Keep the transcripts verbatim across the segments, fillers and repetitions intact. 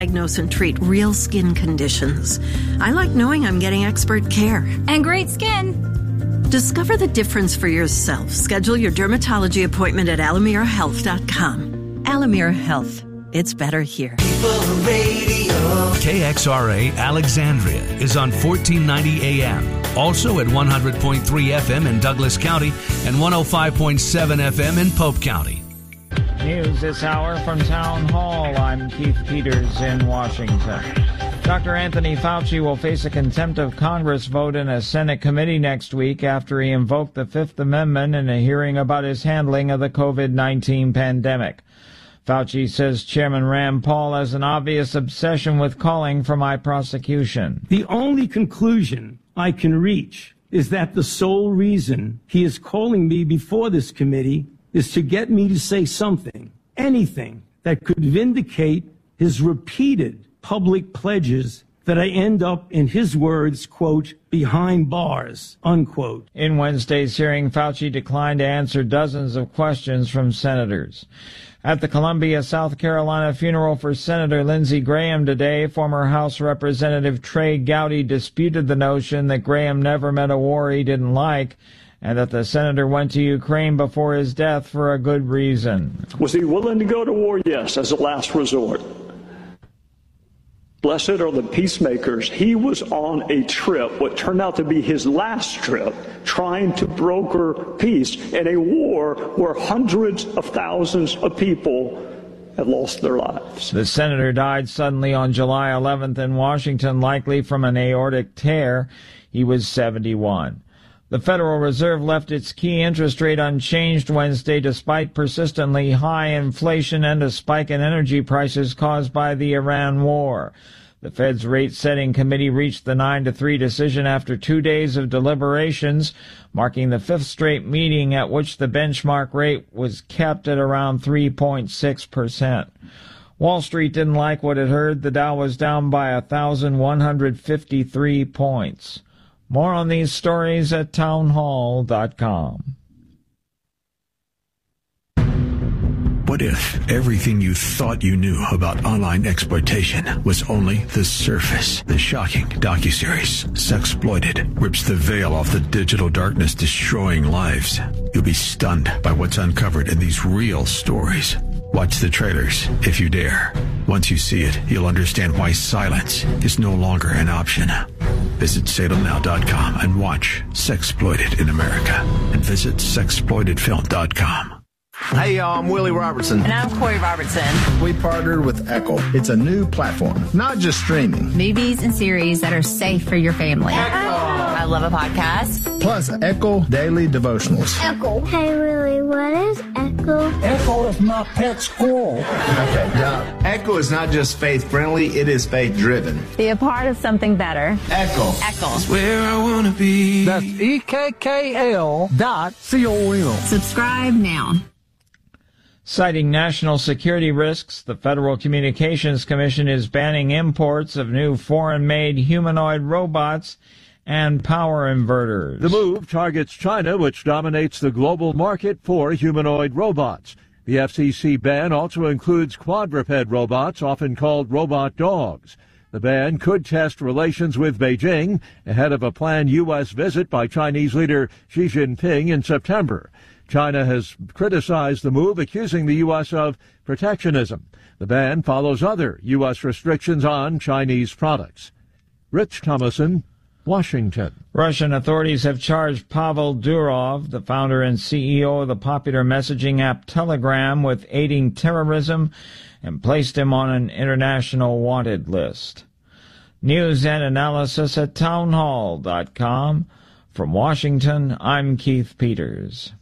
Diagnose and treat real skin conditions. I like knowing I'm getting expert care. And great skin. Discover the difference for yourself. Schedule your dermatology appointment at alamere health dot com. Alamere Health. It's better here. K X R A Alexandria is on fourteen ninety A M. Also at one hundred point three F M in Douglas County and one oh five point seven F M in Pope County. News this hour from Town Hall. I'm Keith Peters in Washington. Doctor Anthony Fauci will face a contempt of Congress vote in a Senate committee next week after he invoked the Fifth Amendment in a hearing about his handling of the COVID nineteen pandemic. Fauci says Chairman Rand Paul has an obvious obsession with calling for my prosecution. The only conclusion I can reach is that the sole reason he is calling me before this committee is to get me to say something, anything, that could vindicate his repeated public pledges that I end up, in his words, quote, behind bars, unquote. In Wednesday's hearing, Fauci declined to answer dozens of questions from senators. At the Columbia, South Carolina funeral for Senator Lindsey Graham today, former House Representative Trey Gowdy disputed the notion that Graham never met a war he didn't like, and that the senator went to Ukraine before his death for a good reason. Was he willing to go to war? Yes, as a last resort. Blessed are the peacemakers. He was on a trip, what turned out to be his last trip, trying to broker peace in a war where hundreds of thousands of people have lost their lives. The senator died suddenly on July eleventh in Washington, likely from an aortic tear. He was seventy-one. The Federal Reserve left its key interest rate unchanged Wednesday despite persistently high inflation and a spike in energy prices caused by the Iran war. The Fed's rate-setting committee reached the nine to three decision after two days of deliberations, marking the fifth straight meeting at which the benchmark rate was kept at around three point six percent. Wall Street didn't like what it heard. The Dow was down by one thousand one hundred fifty-three points. More on these stories at town hall dot com. What if everything you thought you knew about online exploitation was only the surface? The shocking docuseries, Sexploited, rips the veil off the digital darkness, destroying lives. You'll be stunned by what's uncovered in these real stories. Watch the trailers, if you dare. Once you see it, you'll understand why silence is no longer an option. Visit Salem Now dot com and watch Sexploited in America. And visit Sexploited Film dot com. Hey, y'all, I'm Willie Robertson. And I'm Corey Robertson. We partnered with Echo. It's a new platform, not just streaming. Movies and series that are safe for your family. Echo. I love a podcast. Plus, Echo Daily Devotionals. Echo. Hey, Willie, what is Echo? Echo is my pet squirrel. Okay, now, Echo is not just faith-friendly, it is faith-driven. Be a part of something better. Echo. Echo. It's where I want to be. That's E K K L dot C O M. Subscribe now. Citing national security risks, the Federal Communications Commission is banning imports of new foreign-made humanoid robots and power inverters. The move targets China, which dominates the global market for humanoid robots. The F C C ban also includes quadruped robots, often called robot dogs. The ban could test relations with Beijing ahead of a planned U S visit by Chinese leader Xi Jinping in September. China has criticized the move, accusing the U S of protectionism. The ban follows other U S restrictions on Chinese products. Rich Thomason, Washington. Russian authorities have charged Pavel Durov, the founder and C E O of the popular messaging app Telegram, with aiding terrorism and placed him on an international wanted list. News and analysis at town hall dot com. From Washington, I'm Keith Peters.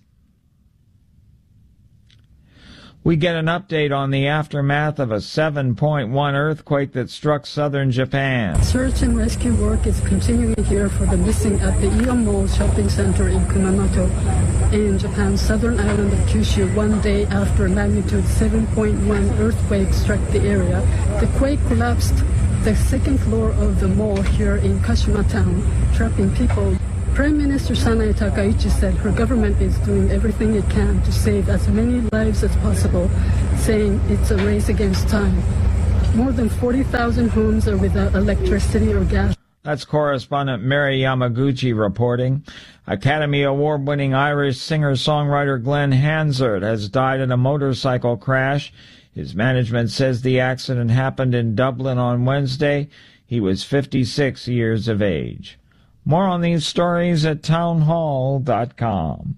We get an update on the aftermath of a seven point one earthquake that struck southern Japan. Search and rescue work is continuing here for the missing at the Aeon Mall shopping center in Kumamoto, in Japan's southern island of Kyushu, one day after a magnitude seven point one earthquake struck the area. The quake collapsed the second floor of the mall here in Kashima town, trapping people. Prime Minister Sanae Takaichi said her government is doing everything it can to save as many lives as possible, saying it's a race against time. More than forty thousand homes are without electricity or gas. That's correspondent Mary Yamaguchi reporting. Academy Award-winning Irish singer-songwriter Glenn Hansard has died in a motorcycle crash. His management says the accident happened in Dublin on Wednesday. He was fifty-six years of age. More on these stories at townhall dot com.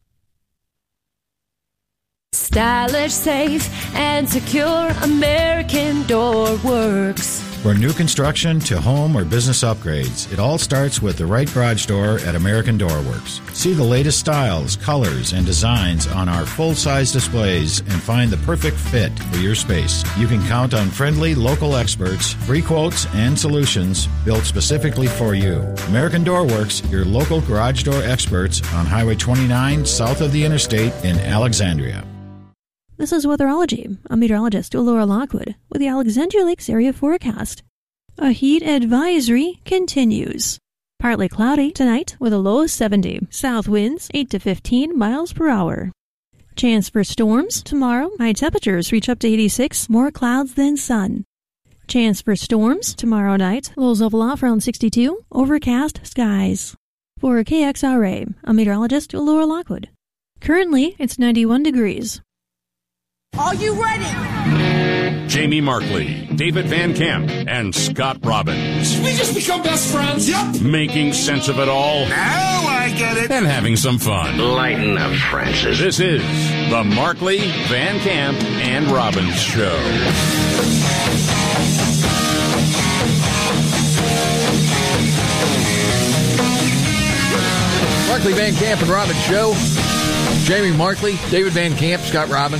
Stylish, safe, and secure American Door Works. For new construction to home or business upgrades, it all starts with the right garage door at American Door Works. See the latest styles, colors, and designs on our full-size displays and find the perfect fit for your space. You can count on friendly local experts, free quotes, and solutions built specifically for you. American Door Works, your local garage door experts on Highway twenty-nine south of the interstate in Alexandria. This is Weatherology. I'm meteorologist Laura Lockwood with the Alexandria Lakes area forecast. A heat advisory continues. Partly cloudy tonight with a low of seventy. South winds eight to fifteen miles per hour. Chance for storms tomorrow. High temperatures reach up to eighty-six. More clouds than sun. Chance for storms tomorrow night. Lows level off around sixty-two. Overcast skies. For K X R A, I'm meteorologist Laura Lockwood. Currently, it's ninety-one degrees. Are you ready? Jamie Markley, David Van Camp, and Scott Robbins. We just become best friends. Yep. Making sense of it all. Now I get it. And having some fun. Lighten up, Francis. This is the Markley, Van Camp, and Robbins Show. Markley, Van Camp, and Robbins Show. Jamie Markley, David Van Camp, Scott Robbins.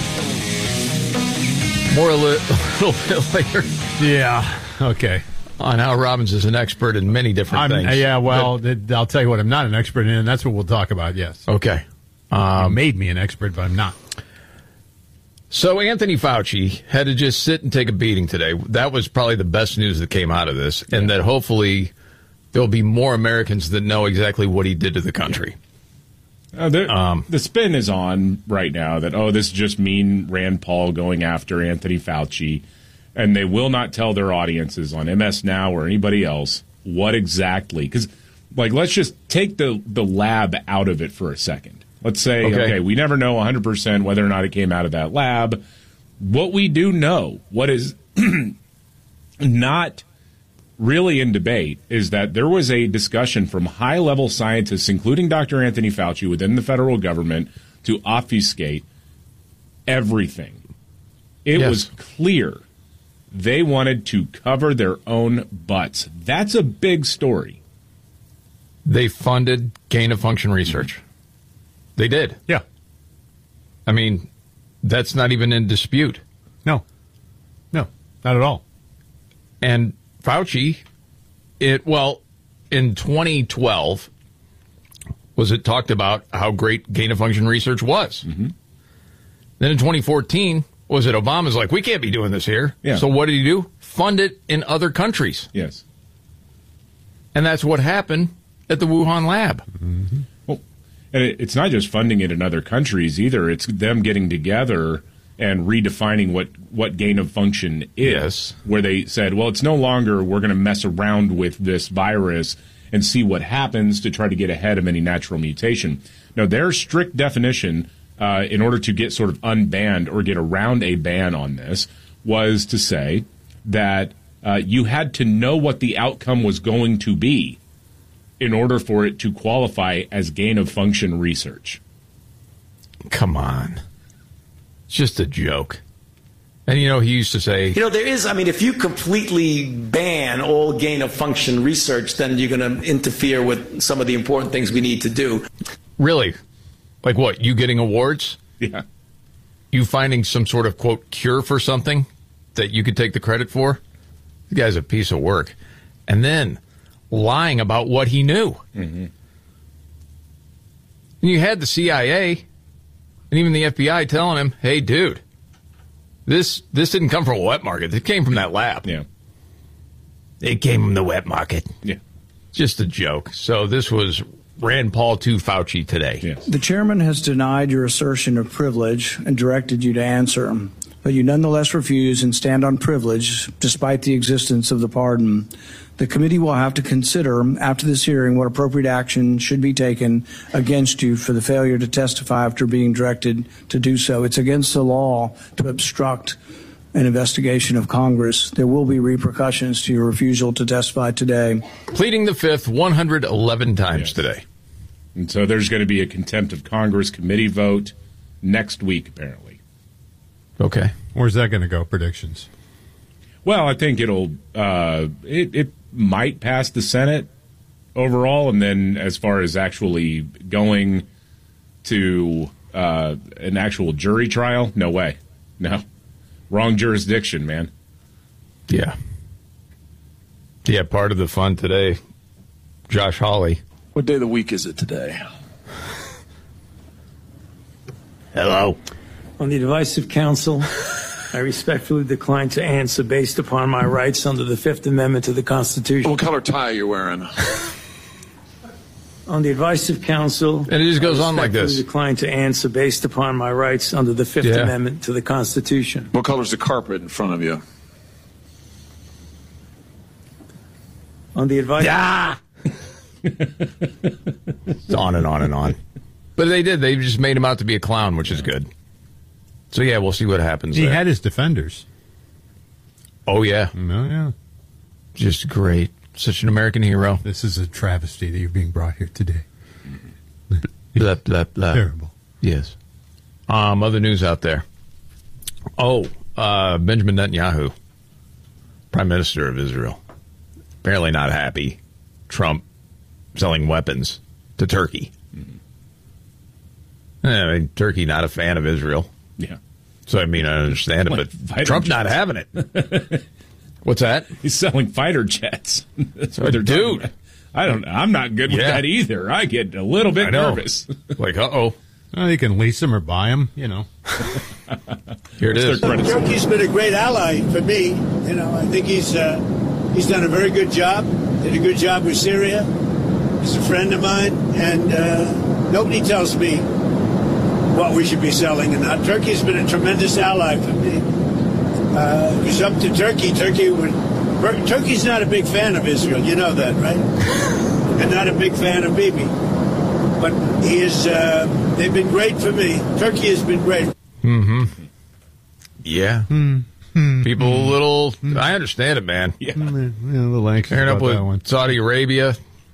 More a li- little bit later. Yeah, okay. On how Robbins is an expert in many different I'm, things. Yeah, well, but, I'll tell you what I'm not an expert in, and that's what we'll talk about, yes. Okay. Um, you made me an expert, but I'm not. So Anthony Fauci had to just sit and take a beating today. That was probably the best news that came out of this, and that hopefully there'll be more Americans that know exactly what he did to the country. Uh, the, um, the spin is on right now that, oh, this is just mean Rand Paul going after Anthony Fauci, and they will not tell their audiences on M S Now or anybody else what exactly. Because, like, let's just take the, the lab out of it for a second. Let's say, okay. okay, we never know one hundred percent whether or not it came out of that lab. What we do know, what is not really in debate, is that there was a discussion from high-level scientists, including Doctor Anthony Fauci, within the federal government to obfuscate everything. It yes. was clear they wanted to cover their own butts. That's a big story. They funded gain-of-function research. They did. Yeah. I mean, that's not even in dispute. No. No, not at all. And Fauci, it well, in twenty twelve, was it talked about how great gain-of-function research was. Mm-hmm. Then in twenty fourteen, was it Obama's like, we can't be doing this here. Yeah. So what did he do? Fund it in other countries. Yes. And that's what happened at the Wuhan lab. Mm-hmm. Well, and it, it's not just funding it in other countries either. It's them getting together and redefining what, what gain of function is, yes. where they said, well, it's no longer we're going to mess around with this virus and see what happens to try to get ahead of any natural mutation. No, their strict definition, uh, in order to get sort of unbanned or get around a ban on this, was to say that uh, you had to know what the outcome was going to be in order for it to qualify as gain of function research. Come on. It's just a joke. And, you know, he used to say... You know, there is, I mean, if you completely ban all gain-of-function research, then you're going to interfere with some of the important things we need to do. Really? Like what, you getting awards? Yeah. You finding some sort of, quote, cure for something that you could take the credit for? The guy's a piece of work. And then lying about what he knew. Mm-hmm. And you had the C I A... and even the F B I telling him, hey, dude, this this didn't come from a wet market. It came from that lab. Yeah. It came from the wet market. Yeah. Just a joke. So this was Rand Paul to Fauci today. Yes. The chairman has denied your assertion of privilege and directed you to answer. but you nonetheless refuse and stand on privilege despite the existence of the pardon. The committee will have to consider after this hearing what appropriate action should be taken against you for the failure to testify after being directed to do so. It's against the law to obstruct an investigation of Congress. There will be repercussions to your refusal to testify today. Pleading the fifth one hundred eleven times yes. today. And so there's going to be a contempt of Congress committee vote next week, apparently. Okay. Where's that going to go, predictions? Well, I think it'll, uh, it, it might pass the Senate overall, and then as far as actually going to uh, an actual jury trial, no way. No. Wrong jurisdiction, man. Yeah. Yeah, part of the fun today, Josh Hawley. What day of the week is it today? Hello. On the advice of counsel, I respectfully decline to answer based upon my rights under the Fifth Amendment to the Constitution. What color tie are you wearing? On the advice of counsel, and it just goes on like this. I decline to answer based upon my rights under the Fifth yeah. Amendment to the Constitution. What color is the carpet in front of you? On the advice. Yeah. It's on and on and on. But they did. They just made him out to be a clown, which is good. So, yeah, we'll see what happens He there. had his defenders. Oh, yeah. Oh, yeah. Just great. Such an American hero. This is a travesty that you're being brought here today. Blah, blah, blah. Terrible. Yes. Um, other news out there. Oh, uh, Benjamin Netanyahu, Prime Minister of Israel, apparently not happy. Trump selling weapons to Turkey. Mm-hmm. I mean, Turkey not a fan of Israel. Yeah. So, I mean, I understand it, like but Trump's jets. not having it. What's that? He's selling fighter jets. That's what oh, they're dude. Doing. I don't. I'm not good with yeah. that either. I get a little bit nervous. Like, uh oh. Well, you can lease them or buy them. You know. Here it is. Turkey's been a great ally for me. You know, I think he's uh, he's done a very good job. Did a good job with Syria. He's a friend of mine, and uh, nobody tells me what we should be selling and not. Turkey's been a tremendous ally for me. Uh, it was up to Turkey. Turkey would. Turkey's not a big fan of Israel. You know that, right? And not a big fan of Bibi. But he is. Uh, they've been great for me. Turkey has been great. Mm-hmm. Yeah. Mm-hmm. People a little. I understand it, man. Yeah. Yeah, a little anxious Pairing up about that with one. Saudi Arabia.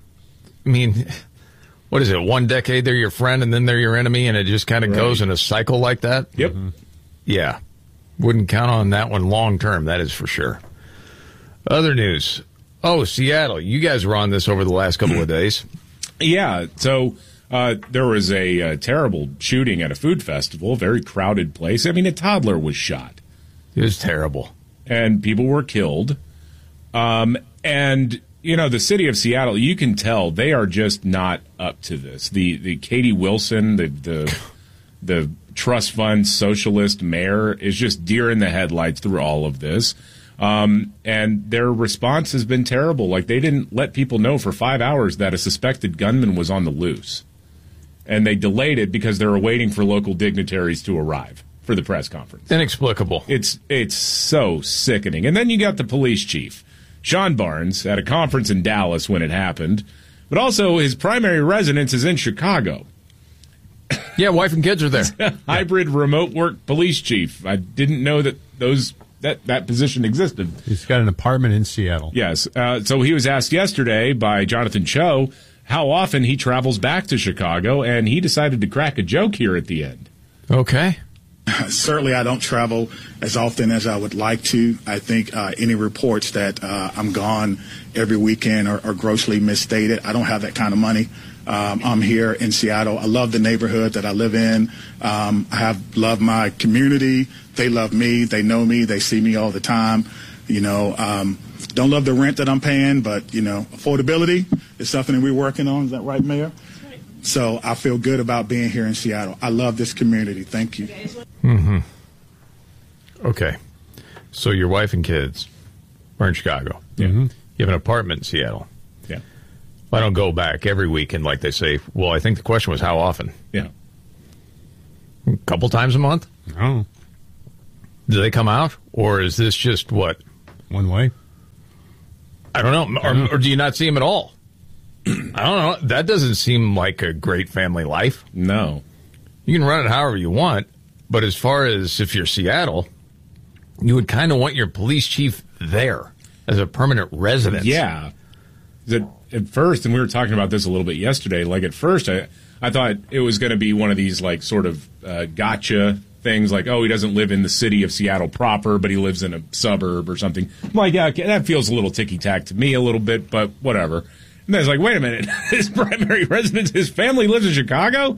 I mean, what is it? One decade they're your friend, and then they're your enemy, and it just kind of right. goes in a cycle like that. Yep. Mm-hmm. Yeah. Wouldn't count on that one long term. That is for sure. Other news. Oh, Seattle. You guys were on this over the last couple of days. Yeah. So uh, there was a, a terrible shooting at a food festival, very crowded place. I mean, a toddler was shot. It was terrible. And people were killed. Um, and, you know, the city of Seattle, you can tell they are just not up to this. The the Katie Wilson, the the the trust fund socialist mayor, is just deer in the headlights through all of this. Um, and their response has been terrible. Like, they didn't let people know for five hours that a suspected gunman was on the loose. And they delayed it because they were waiting for local dignitaries to arrive for the press conference. Inexplicable. It's it's so sickening. And then you got the police chief, Sean Barnes, at a conference in Dallas when it happened. But also his primary residence is in Chicago. Yeah, wife and kids are there. Hybrid remote work police chief. I didn't know that those that, that position existed. He's got an apartment in Seattle. Yes. Uh, so he was asked yesterday by Jonathan Cho how often he travels back to Chicago, and he decided to crack a joke here at the end. Okay. Certainly, I don't travel as often as I would like to. I think uh, any reports that uh, I'm gone every weekend are, are grossly misstated. I don't have that kind of money. Um, I'm here in Seattle. I love the neighborhood that I live in. Um, I have loved my community. They love me. They know me. They see me all the time. You know, um, don't love the rent that I'm paying, but, you know, affordability is something that we're working on. Is that right, Mayor? So I feel good about being here in Seattle. I love this community. Thank you. Mm-hmm. Okay. So your wife and kids are in Chicago. Yeah. Mm-hmm. You have an apartment in Seattle. Yeah. I don't go back every weekend like they say. Well, I think the question was how often? Yeah. A couple times a month? Oh. Do they come out? Or is this just what? One way? I don't know. Or, or do you not see them at all? I don't know. That doesn't seem like a great family life. No. You can run it however you want, but as far as if you're Seattle, you would kind of want your police chief there as a permanent resident. Yeah. That at first, and we were talking about this a little bit yesterday, like at first I, I thought it was going to be one of these like sort of uh, gotcha things like, oh, he doesn't live in the city of Seattle proper, but he lives in a suburb or something. I'm like, yeah, okay, that feels a little ticky-tack to me a little bit, but whatever. And then it's like, wait a minute, his primary residence, his family lives in Chicago?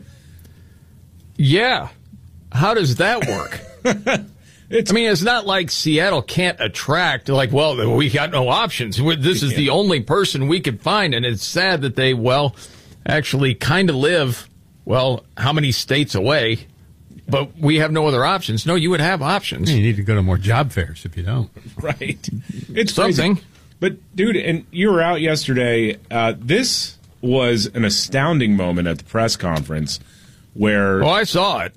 Yeah. How does that work? It's, I mean, it's not like Seattle can't attract, like, well, we got no options. This is the only person we could find, and it's sad that they, well, actually kind of live, well, how many states away, but we have no other options. No, you would have options. You need to go to more job fairs if you don't. Right. It's something. Crazy. But, dude, and you were out yesterday. Uh, this was an astounding moment at the press conference where... Oh, I saw it.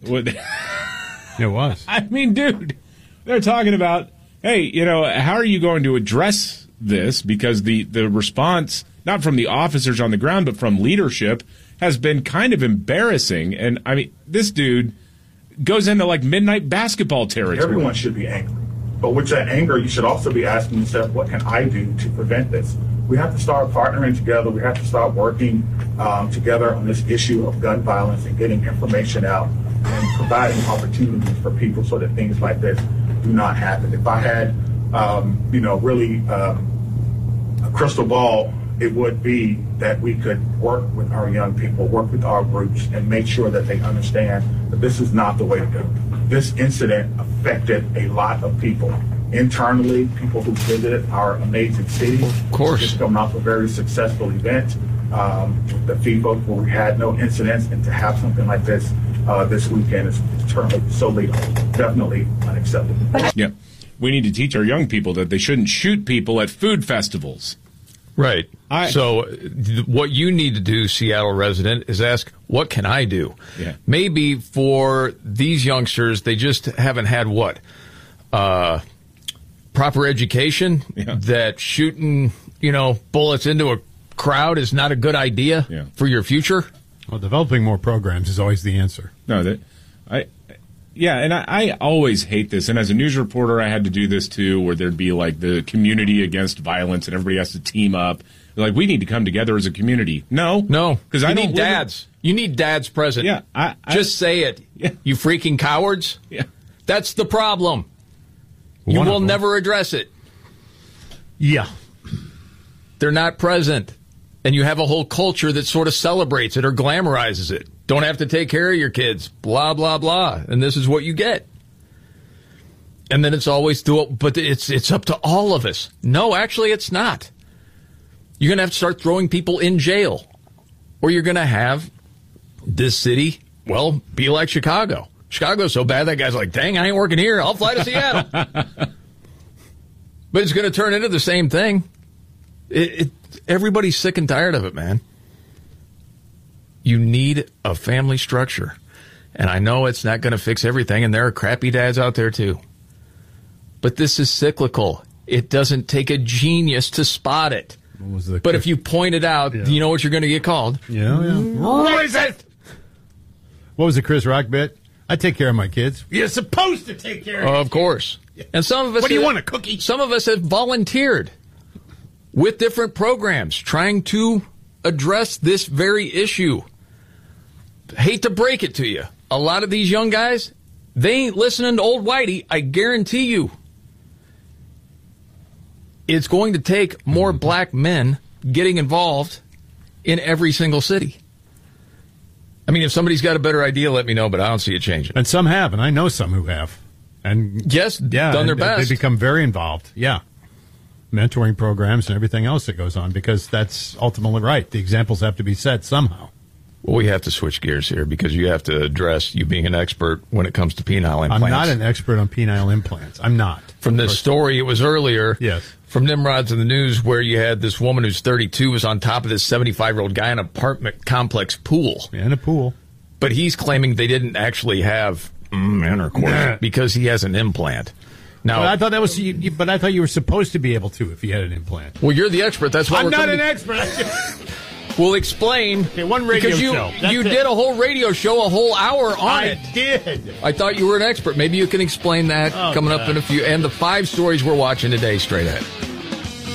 It was. I mean, dude, they're talking about, hey, you know, how are you going to address this? Because the, the response, not from the officers on the ground, but from leadership, has been kind of embarrassing. And, I mean, this dude goes into, like, midnight basketball territory. Everyone should be angry. But with that anger, you should also be asking yourself, what can I do to prevent this? We have to start partnering together. We have to start working um, together on this issue of gun violence and getting information out and providing opportunities for people so that things like this do not happen. If I had, um, you know, really um, a crystal ball, it would be that we could work with our young people, work with our groups, and make sure that they understand that this is not the way to go. This incident affected a lot of people. Internally, people who visited our amazing city. Of course. It's come off a very successful event um, with the FIFA where we had no incidents, and to have something like this uh, this weekend is solely, definitely unacceptable. Yeah. We need to teach our young people that they shouldn't shoot people at food festivals. Right. I, so th- what you need to do, Seattle resident, is ask, what can I do? Yeah. Maybe for these youngsters, they just haven't had what? Uh, proper education, yeah. that shooting, you know, bullets into a crowd is not a good idea yeah. for your future. Well, developing more programs is always the answer. No, that I... Yeah, and I, I always hate this. And as a news reporter, I had to do this too, where there'd be like the community against violence, and everybody has to team up. They're like, we need to come together as a community. No, no, because I don't need dads. In... You need dads present. Yeah, I, I, just say it. Yeah. You freaking cowards. Yeah, that's the problem. You One will never address it. Yeah, they're not present, and you have a whole culture that sort of celebrates it or glamorizes it. Don't have to take care of your kids, blah, blah, blah. And this is what you get. And then it's always, do, but it's it's up to all of us. No, actually, it's not. You're going to have to start throwing people in jail. Or you're going to have this city, well, be like Chicago. Chicago's so bad, that guy's like, dang, I ain't working here. I'll fly to Seattle. But it's going to turn into the same thing. It, it, everybody's sick and tired of it, man. You need a family structure. And I know it's not going to fix everything, and there are crappy dads out there too. But this is cyclical. It doesn't take a genius to spot it. What was the but if you point it out, yeah. you know what you're going to get called? Yeah, yeah. Racist! What was the Chris Rock bit? I take care of my kids. You're supposed to take care of them. Of course. Yeah. And some of us... What do you have, want, a cookie? Some of us have volunteered with different programs trying to address this very issue. Hate to break it to you. A lot of these young guys, they ain't listening to old Whitey, I guarantee you. It's going to take more black men getting involved in every single city. I mean, if somebody's got a better idea, let me know, but I don't see it changing. And some have, and I know some who have. And yes, yeah, done their best. They become very involved, yeah. Mentoring programs and everything else that goes on, because that's ultimately right. The examples have to be set somehow. Well, we have to switch gears here because you have to address you being an expert when it comes to penile implants. I'm not an expert on penile implants. I'm not. From this story, it was earlier. Yes. From Nimrod's in the news where you had this woman who's thirty-two was on top of this seventy-five-year-old guy in an apartment complex pool. Yeah, in a pool. But he's claiming they didn't actually have mm, intercourse because he has an implant. Now, but I thought that was. You, you- but I thought you were supposed to be able to if you had an implant. well, you're the expert. That's why I'm we're not coming an to- expert. We'll explain. Okay, one radio because you, show. That's you it. did a whole radio show, a whole hour on I it. did. I thought you were an expert. Maybe you can explain that Oh, coming God. up in a few. And the five stories we're watching today straight ahead.